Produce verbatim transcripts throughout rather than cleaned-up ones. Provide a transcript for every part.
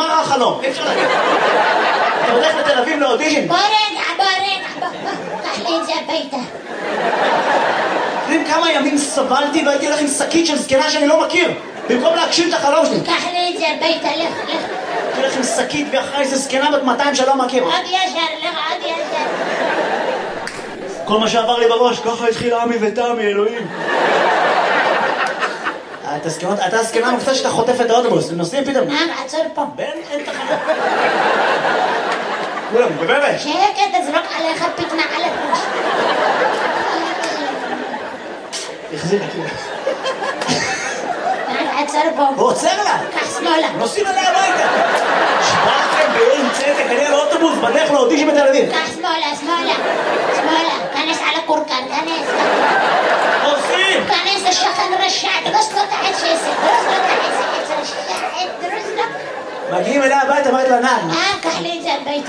נגמר החלום, אי אפשר להגיד. אתה הולך לתל אביב לאודישן? בוא רגע, בוא רגע, בוא, בוא, קח לי את זה הביתה. יודעים כמה ימים סבלתי והייתי הולך עם שקית של זקנה שאני לא מכיר, במקום להגשים את החלום שלי. קח לי את זה הביתה, לך, לך. הייתי הולך עם שקית ואחרי איזה זקנה בת מאתיים שלא מכיר. עוד ישר, לך, עוד ישר. כל מה שעבר לי בראש, ככה התחיל עמי ותמי, אלוהים. אתה הזקנה המופתעת שאתה חוטף את האוטובוס, הם נוסעים פתאום. נעם, עצור פה. בן, אין תחנה. כולם, בבבת. שקט, תזרוק עליך פיתנה על הראש. החזיר לי כאילו. נעם, עצור פה. הוא עוצר לה. קח שמאלה. נוסעים עליה הביתה. שבאתם באין צדק, אני על האוטובוס, בדרך לאודישן בתל אביב. קח שמאלה, שמאלה. שמאלה. כנס על הקורקן, כנס. נוסעים. כנס השכן רשע, דרוס לו את העץ שעשר. דרוס לו את העץ, העץ רשע, דרוס לו. מגיעים אליה הביתה, אמרת לה נעם. אה, קח לי את זה הביתה.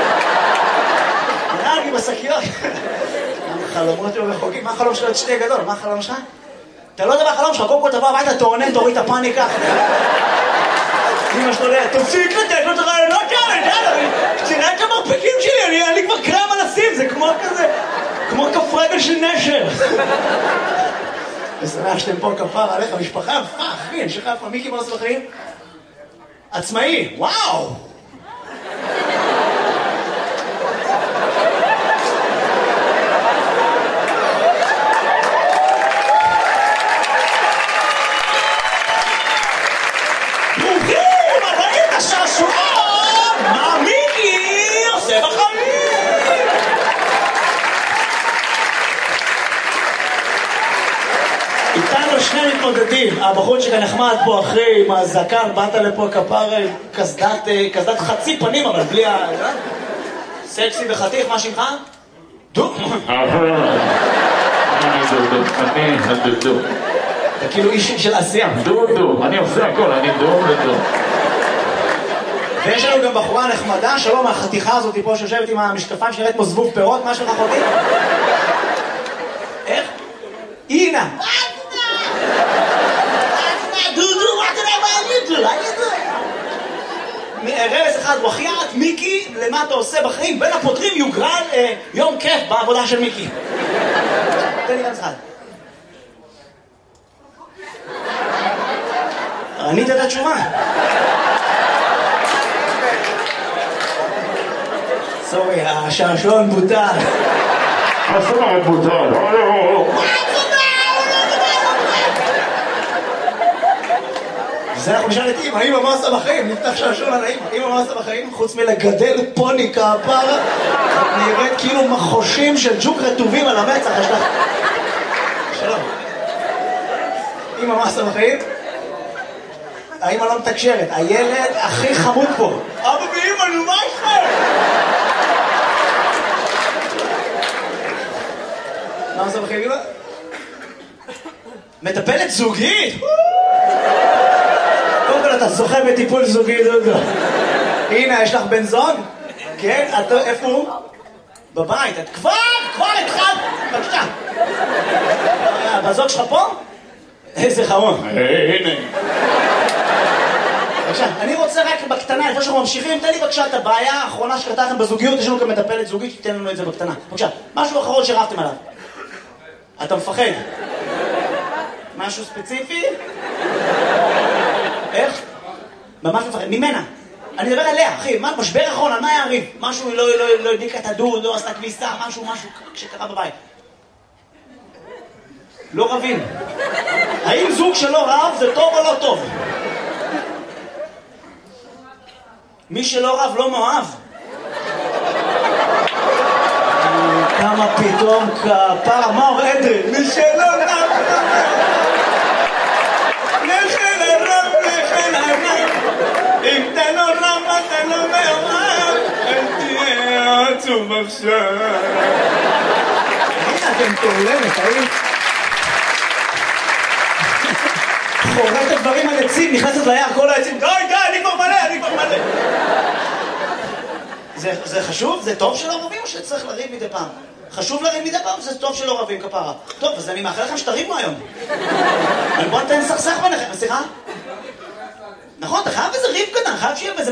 נעם עם השקיות. חלומות היו רחוקים, מה החלום שלו? את שתי גדול, מה החלום שלך? אתה לא יודע מה החלום שלך, קודם כל תבוא הביתה, תעונן, תוריד את הפאניקה. אמא שלו לאה, תפסיק לתת לו את הרעיונות האלה, תראה את המרפקים שלי, אני כבר קרם על השים, זה כמו כזה, כמו כף רגל של נשר. ושמח שאתם פה כפר עליך, משפחה, אחי, אני שלך איפה, מיקי מרס בחיים? עצמאי, וואו! איתנו שני מתמודדים, הבחור שכאן נחמד פה אחרי עם הזקן, באת לפה כפר קסדת חצי פנים אבל בלי ה... סקסי וחתיך, מה שמך? דו? אני דודו, אני הדודו. אתה כאילו איש של עשייה. דודו, אני עושה הכל, אני דודו. ויש לנו גם בחורה נחמדה, שלא מהחתיכה הזאת פה שיושבת עם המשקפיים שנראית כמו זבוב פירות, מה שלך אחותי? איך? אינה! דודו, מה תראה מה אני דודו? רמז אחד, וחיית, מיקי, למה אתה עושה בחיים? בין הפותרים יוגרל יום כיף בעבודה של מיקי. תן לי רמז אחד. ענית את התשובה. סורי, השעשועון בוטל. השעשועון בוטל. זה אנחנו נשאל את אמא, אמא מה עושה בחיים? נפתח שעשועון על האמא. אמא מה עושה בחיים? חוץ מלגדל פוני כפרה, נראית כאילו מחושים של ג'וק רטובים על המצח. יש לך... שלום. אמא מה עושה בחיים? האמא לא מתקשרת, הילד הכי חמוד פה. אבא ואמא, נו מה איתכם? מה עושה בחיים אמא? מטפלת זוגית? קודם כל אתה זוכה בטיפול זוגי, דודו. הנה, יש לך בן זוג? כן? איפה הוא? בבית. את כבר, כבר התחלת. בבקשה. בזוג שלך פה? איזה חמוד. הנה. בבקשה, אני רוצה רק בקטנה, לפני שאנחנו ממשיכים, תן לי בבקשה את הבעיה האחרונה שקרתה לכם בזוגיות, יש לנו כאן מטפלת זוגית, שתיתן לנו את זה בקטנה. בבקשה, משהו אחרון שרבתם עליו. אתה מפחד? משהו ספציפי? איך? ממש מפחד, ממנה. אני מדבר עליה, אחי, מה, משבר אחרון, על מה היה הריב? משהו לא, לא, לא הדליקה את הדוד, לא עשתה כביסה, משהו, משהו שקרה בבית. לא רבים. האם זוג שלא רב זה טוב או לא טוב? מי שלא רב לא מאוהב. כמה פתאום כפרה, מה אור עדרי? מי שלא רב לכן הרב, לכן הרב, אם אתה לא רב, אתה לא מאוהב, אל תהיה עצוב עכשיו. הנה אתם תעולמת, האם? חורט את דברים על עצים, נכנסת ליער, כל העצים, די, די, אני כבר מלא, אני כבר מלא. זה, זה חשוב? זה טוב שלא רבים או שצריך לריב מדי פעם? חשוב לריב מדי פעם? זה טוב שלא רבים כפרה. טוב, אז אני מאחל לכם שתריבו היום. אבל בוא נתן סכסך ביניכם, סליחה? נכון, אתה חייב איזה ריב קטן, חייב שיהיה בזה